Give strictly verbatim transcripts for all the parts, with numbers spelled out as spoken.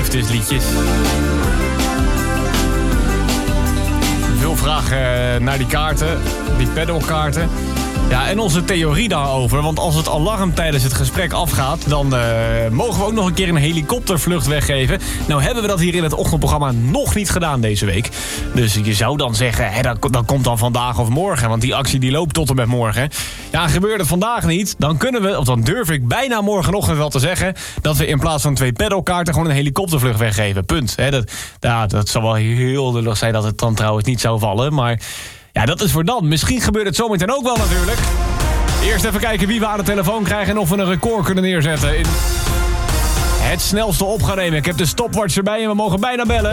liefdesliedjes. Veel vragen naar die kaarten, die pedalkaarten. Ja, en onze theorie daarover. Want als het alarm tijdens het gesprek afgaat... dan uh, mogen we ook nog een keer een helikoptervlucht weggeven. Nou hebben we dat hier in het ochtendprogramma nog niet gedaan deze week. Dus je zou dan zeggen, hè, dat, dat komt dan vandaag of morgen. Want die actie die loopt tot en met morgen. Ja, gebeurt het vandaag niet, dan kunnen we... of dan durf ik bijna morgenochtend wel te zeggen... dat we in plaats van twee pedalkaarten gewoon een helikoptervlucht weggeven. Punt. Hè, dat, ja, dat zou wel heel lullig zijn dat het dan trouwens niet zou vallen. Maar... ja, dat is voor dan. Misschien gebeurt het zometeen ook wel natuurlijk. Eerst even kijken wie we aan de telefoon krijgen... en of we een record kunnen neerzetten in het snelste op gaan nemen. Ik heb de stopwatch erbij en we mogen bijna bellen.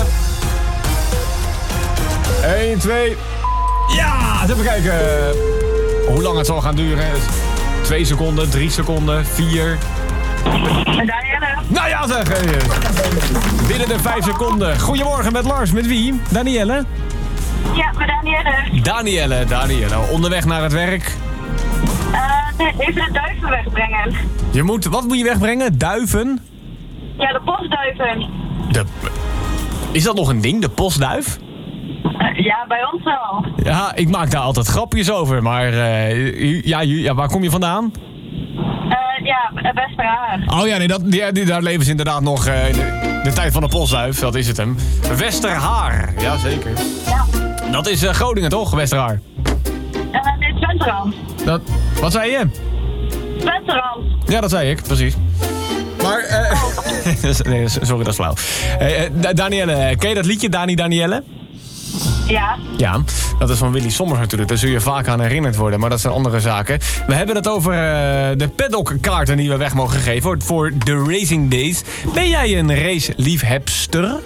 één, twee... Ja, eens even kijken hoe lang het zal gaan duren. twee seconden, drie seconden, vier... Danielle. Nou ja zeg, binnen de vijf seconden. Goedemorgen met Lars, met wie? Danielle? Ja, met Danielle. Danielle, Danielle. Onderweg naar het werk. Uh, nee, even de duiven wegbrengen. Je moet, wat moet je wegbrengen? Duiven? Ja, de postduiven. De, is dat nog een ding, de postduif? Uh, ja, bij ons wel. Ja, ik maak daar altijd grapjes over, maar uh, ja, ja, waar kom je vandaan? Uh, ja, Westerhaar. Oh ja, nee, dat, die, die, daar leven ze inderdaad nog uh, de, de tijd van de postduif, dat is het hem. Westerhaar, ja zeker. Ja. Dat is uh, Groningen toch, Westerhaar? Uh, nee, Twenterand. Dat, wat zei je? Twenterand. Ja, dat zei ik, precies. Maar, uh, nee, sorry, dat is flauw. Uh, uh, Danielle, ken je dat liedje, Dani Danielle? Ja. Ja, dat is van Willy Sommers natuurlijk. Daar zul je vaak aan herinnerd worden, maar dat zijn andere zaken. We hebben het over uh, de paddockkaarten die we weg mogen geven voor de Racing Days. Ben jij een race-liefhebster? Uh,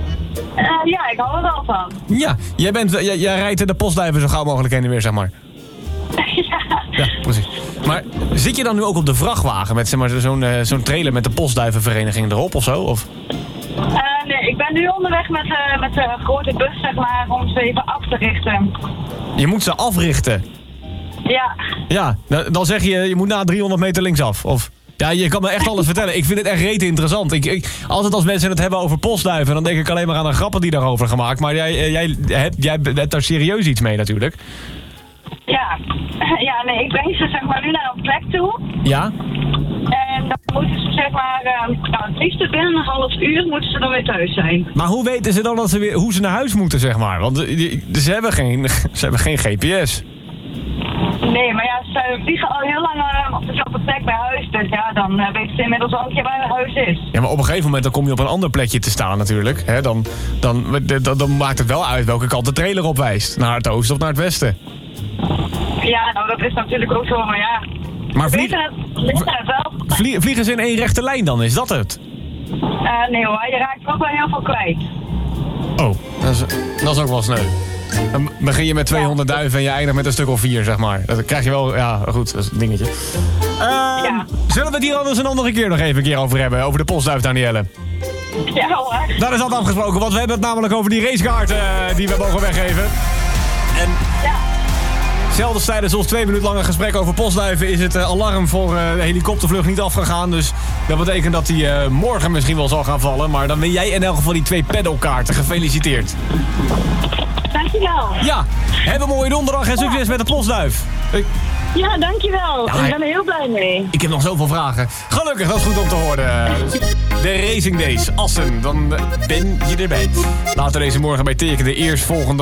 ja, ik hou er wel van. Ja, jij, bent, jij, jij rijdt de postduiven zo gauw mogelijk heen en weer, zeg maar. Ja. Ja, precies. Maar zit je dan nu ook op de vrachtwagen met zeg maar, zo'n, uh, zo'n trailer met de postduivenvereniging erop of zo? Of? Uh, nee, ik ben nu onderweg met, uh, met een grote bus, zeg maar, om ze even af te richten. Je moet ze africhten. Ja. Ja, dan zeg je, je moet na driehonderd meter linksaf. Of, ja, je kan me echt alles vertellen. Ik vind het echt rete interessant. Ik, ik, altijd als mensen het hebben over postduiven, dan denk ik alleen maar aan de grappen die daarover gemaakt. Maar jij, jij, hebt, jij hebt daar serieus iets mee natuurlijk. Ja. Ja, nee, ik breng ze zeg maar nu naar een plek toe. Ja? En dan moeten ze zeg maar, uh, nou, het liefst binnen een half uur moeten ze dan weer thuis zijn. Maar hoe weten ze dan dat ze weer, hoe ze naar huis moeten, zeg maar? Want die, ze, hebben geen, ze hebben geen G P S. Nee, maar ja, ze vliegen al heel lang uh, op dezelfde plek bij huis. Dus ja, dan uh, weten ze inmiddels al een keer waar huis is. Ja, maar op een gegeven moment dan kom je op een ander plekje te staan natuurlijk. He, dan, dan, dan, dan maakt het wel uit welke kant de trailer op wijst. Naar het oosten of naar het westen. Ja, nou dat is natuurlijk ook zo, maar ja. Maar vlieg, weten het, weten het wel. vlie, vliegen ze in één rechte lijn dan? Is dat het? Uh, nee hoor, je raakt ook wel heel veel kwijt. Oh, dat is, dat is ook wel sneu. Dan begin je met tweehonderd duiven en je eindigt met een stuk of vier, zeg maar. Dat krijg je wel, ja, goed, dat is een dingetje. Uh, ja. Zullen we het hier anders een andere keer nog even een keer over hebben? Over de postduif, Danielle? Ja hoor. Dat is altijd afgesproken, want we hebben het namelijk over die racekaarten uh, die we mogen weggeven. En... ja. Zelfs tijdens ons twee minuten lange gesprek over postduiven is het uh, alarm voor uh, de helikoptervlucht niet afgegaan. Dus dat betekent dat die uh, morgen misschien wel zal gaan vallen. Maar dan win jij in elk geval die twee pedalkaarten. Gefeliciteerd. Dankjewel. Ja, heb een mooie donderdag en succes ja. met de postduif. Ik... Ja, dankjewel. Ja, ik ben er heel blij mee. Ik heb nog zoveel vragen. Gelukkig, dat is goed om te horen. De Racing Days, Assen, dan ben je erbij. Later deze morgen bij Teken de eerstvolgende